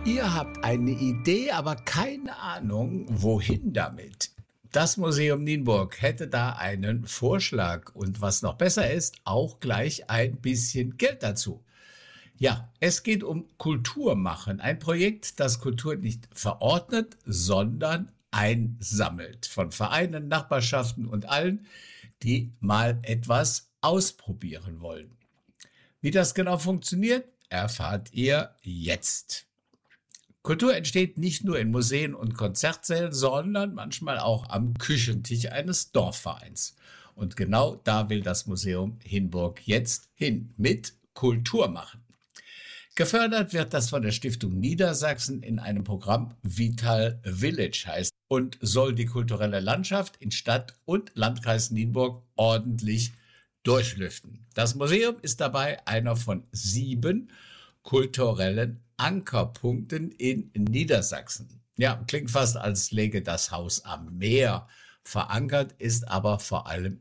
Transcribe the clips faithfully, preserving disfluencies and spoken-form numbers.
Ihr habt eine Idee, aber keine Ahnung, wohin damit. Das Museum Nienburg hätte da einen Vorschlag und was noch besser ist, auch gleich ein bisschen Geld dazu. Ja, es geht um Kultur machen, ein Projekt, das Kultur nicht verordnet, sondern einsammelt. Von Vereinen, Nachbarschaften und allen, die mal etwas ausprobieren wollen. Wie das genau funktioniert, erfahrt ihr jetzt. Kultur entsteht nicht nur in Museen und Konzertsälen, sondern manchmal auch am Küchentisch eines Dorfvereins. Und genau da will das Museum Nienburg jetzt hin, mit Kultur machen. Gefördert wird das von der Stiftung Niedersachsen in einem Programm Vital Village heißt und soll die kulturelle Landschaft in Stadt und Landkreis Nienburg ordentlich durchlüften. Das Museum ist dabei einer von sieben kulturellen Ankerpunkten in Niedersachsen. Ja, klingt fast, als läge das Haus am Meer. Verankert ist aber vor allem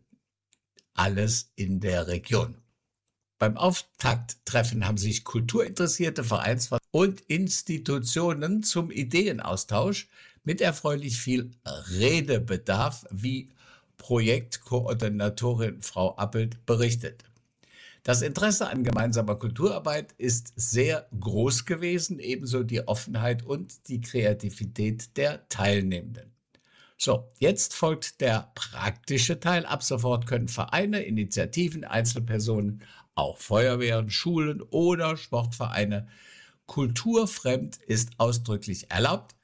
alles in der Region. Beim Auftakttreffen haben sich kulturinteressierte Vereinsvertreter und Institutionen zum Ideenaustausch mit erfreulich viel Redebedarf, wie Projektkoordinatorin Frau Appelt berichtet. Das Interesse an gemeinsamer Kulturarbeit ist sehr groß gewesen, ebenso die Offenheit und die Kreativität der Teilnehmenden. So, jetzt folgt der praktische Teil. Ab sofort können Vereine, Initiativen, Einzelpersonen, auch Feuerwehren, Schulen oder Sportvereine, kulturfremd ist ausdrücklich erlaubt,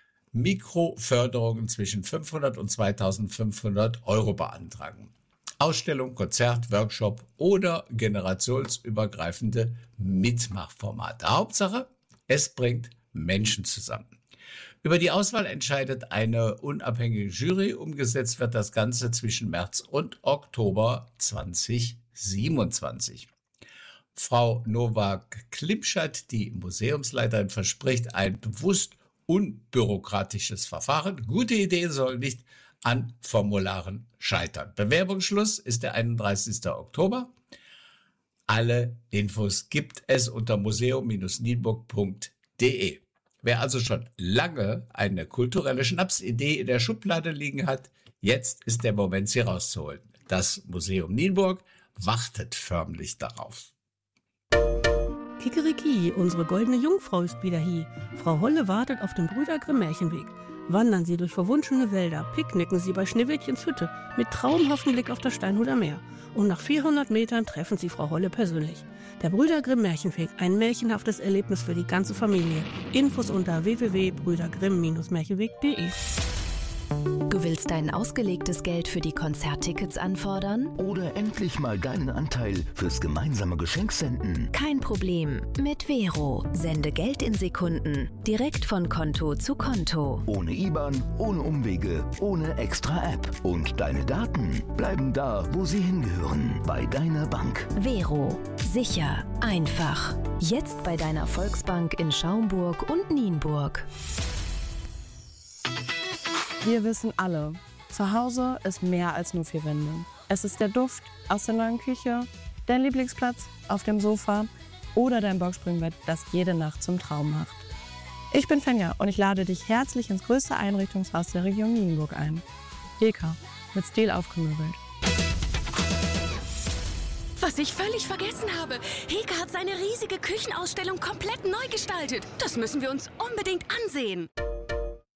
Mikroförderungen zwischen fünfhundert und zweitausendfünfhundert Euro beantragen. Ausstellung, Konzert, Workshop oder generationsübergreifende Mitmachformate. Hauptsache, es bringt Menschen zusammen. Über die Auswahl entscheidet eine unabhängige Jury. Umgesetzt wird das Ganze zwischen März und Oktober zweitausendsiebenundzwanzig. Frau Nowak-Klipschat, die Museumsleiterin, verspricht ein bewusst unbürokratisches Verfahren. Gute Ideen sollen nicht an Formularen scheitern. Bewerbungsschluss ist der einunddreißigster Oktober. Alle Infos gibt es unter museum Bindestrich nienburg punkt de. Wer also schon lange eine kulturelle Schnapsidee in der Schublade liegen hat, jetzt ist der Moment, sie rauszuholen. Das Museum Nienburg wartet förmlich darauf. Kikeriki, unsere goldene Jungfrau ist wieder hier. Frau Holle wartet auf den Brüder Grimm Märchenweg. Wandern Sie durch verwunschene Wälder, picknicken Sie bei Schneewittchens Hütte mit traumhaftem Blick auf das Steinhuder Meer. Und nach vierhundert Metern treffen Sie Frau Holle persönlich. Der Brüder Grimm Märchenweg, ein märchenhaftes Erlebnis für die ganze Familie. Infos unter w w w punkt brüder grimm märchenweg punkt de. Du willst dein ausgelegtes Geld für die Konzerttickets anfordern? Oder endlich mal deinen Anteil fürs gemeinsame Geschenk senden? Kein Problem. Mit Vero. Sende Geld in Sekunden. Direkt von Konto zu Konto. Ohne I B A N, ohne Umwege, ohne extra App. Und deine Daten bleiben da, wo sie hingehören. Bei deiner Bank. Vero. Sicher. Einfach. Jetzt bei deiner Volksbank in Schaumburg und Nienburg. Wir wissen alle, zu Hause ist mehr als nur vier Wände. Es ist der Duft aus der neuen Küche, dein Lieblingsplatz auf dem Sofa oder dein Boxspringbett, das jede Nacht zum Traum macht. Ich bin Fenja und ich lade dich herzlich ins größte Einrichtungshaus der Region Nienburg ein. Heka, mit Stil aufgemöbelt. Was ich völlig vergessen habe. Heka hat seine riesige Küchenausstellung komplett neu gestaltet. Das müssen wir uns unbedingt ansehen.